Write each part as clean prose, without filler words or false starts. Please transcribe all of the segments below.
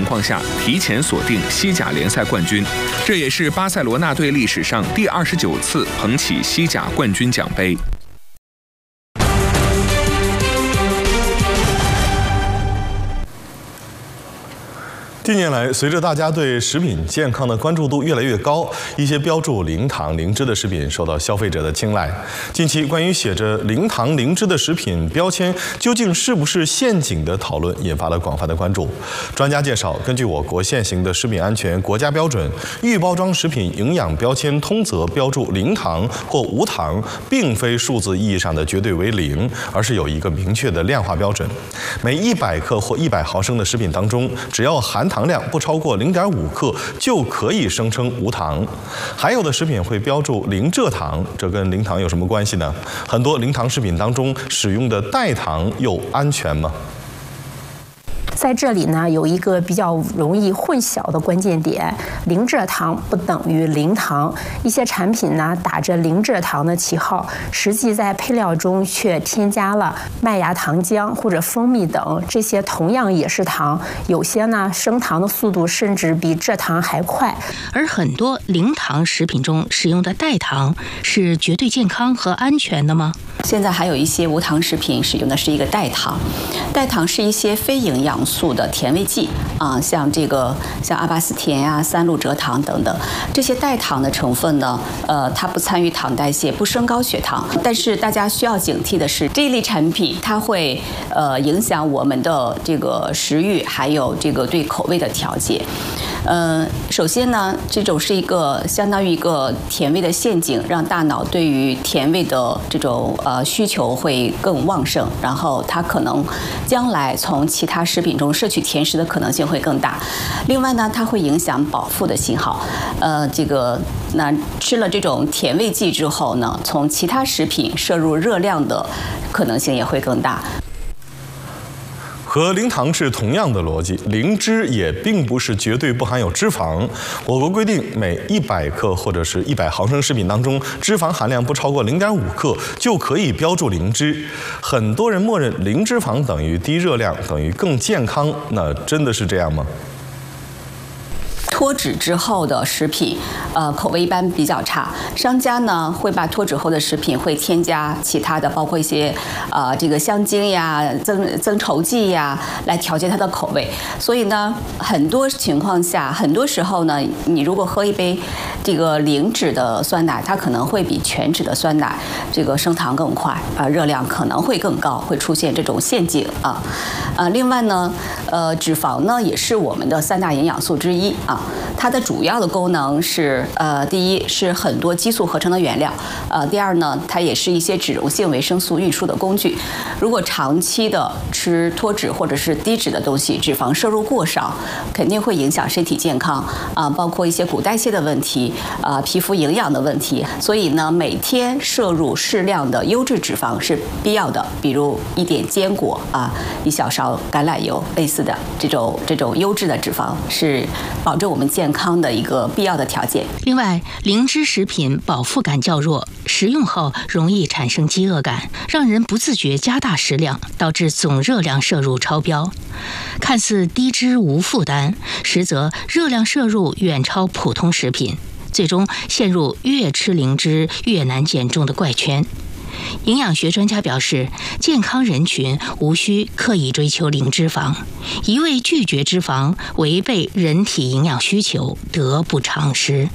况下提前锁定西甲联赛冠军，这也是巴塞罗那队历史上第29次捧起西甲冠军奖杯。 近年来，随着大家对食品健康的关注度越来越高，一些标注零糖、零脂的食品受到消费者的青睐。近期，关于写着零糖、零脂的食品标签究竟是不是陷阱的讨论，引发了广泛的关注。专家介绍，根据我国现行的食品安全国家标准，预包装食品营养标签通则标注零糖或无糖，并非数字意义上的绝对为零，而是有一个明确的量化标准。每100克或100毫升的食品当中，只要含糖量不超过0.5克就可以声称无糖。还有的食品会标注零蔗糖，这跟零糖有什么关系呢？很多零糖食品当中使用的代糖又安全吗？ 在这里呢，有一个比较容易混淆的关键点：零蔗糖不等于零糖。一些产品呢打着零蔗糖的旗号，实际在配料中却添加了麦芽糖浆或者蜂蜜等，这些同样也是糖，有些呢升糖的速度甚至比蔗糖还快。 而很多零糖食品中使用的代糖是绝对健康和安全的吗？ 现在还有一些无糖食品使用的是一个代糖，代糖是一些非营养素的甜味剂啊，像阿巴斯甜呀、三鹿蔗糖等等，这些代糖的成分呢，它不参与糖代谢，不升高血糖。但是大家需要警惕的是，这一类产品它会影响我们的这个食欲，还有这个对口味的调节。首先呢，这种是一个相当于一个甜味的陷阱，让大脑对于甜味的这种需求会更旺盛，然后它可能将来从其他食品中摄取甜食的可能性会更大。另外呢，它会影响饱腹的信号。那吃了这种甜味剂之后呢，从其他食品摄入热量的可能性也会更大。 和零糖是同样的逻辑，零脂也并不是绝对不含有脂肪。我国规定，每100克或者是100毫升食品当中，脂肪含量不超过0.5克就可以标注零脂。很多人默认零脂肪等于低热量，等于更健康，那真的是这样吗？ 脱脂之后的食品，口味一般比较差。商家呢会把脱脂后的食品会添加其他的，包括一些这个香精呀、增稠剂呀，来调节它的口味。所以呢，很多情况下，很多时候呢，你如果喝一杯这个零脂的酸奶，它可能会比全脂的酸奶这个升糖更快，热量可能会更高，会出现这种陷阱啊。另外呢，脂肪呢也是我们的3大营养素之一啊。它的主要的功能是，第一是很多激素合成的原料，第二呢，它也是一些脂溶性维生素运输的工具。如果长期的吃脱脂或者是低脂的东西，脂肪摄入过少，肯定会影响身体健康啊，包括一些骨代谢的问题啊，皮肤营养的问题。所以呢，每天摄入适量的优质脂肪是必要的，比如1点坚果啊，1小勺橄榄油，类似的这种优质的脂肪是保证我们健康的一个必要的条件。 另外，零脂食品饱腹感较弱，食用后容易产生饥饿感，让人不自觉加大食量，导致总热量摄入超标。看似低脂无负担，实则热量摄入远超普通食品，最终陷入越吃零脂越难减重的怪圈。营养学专家表示，健康人群无需刻意追求零脂肪，一味拒绝脂肪，违背人体营养需求，得不偿失。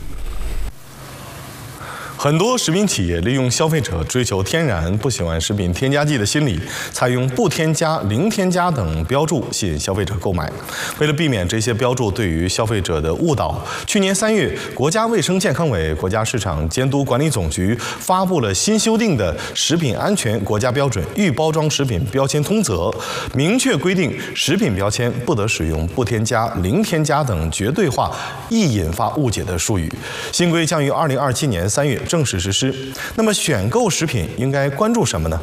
很多食品企业利用消费者追求天然、不喜欢食品添加剂的心理，采用不添加、零添加等标注吸引消费者购买。为了避免这些标注对于消费者的误导，去年3月，国家卫生健康委、国家市场监督管理总局发布了新修订的《食品安全国家标准预包装食品标签通则》，明确规定食品标签不得使用不添加、零添加等绝对化、易引发误解的术语。新规将于2027年3月正式实施。那么选购食品应该关注什么呢？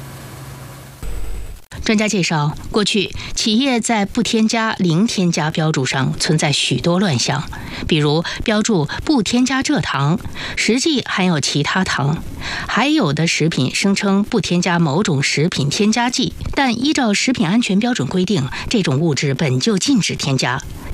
专家介绍，过去企业在不添加、零添加标注上存在许多乱象，比如标注不添加蔗糖，实际含有其他糖；还有的食品声称不添加某种食品添加剂，但依照食品安全标准规定，这种物质本就禁止添加。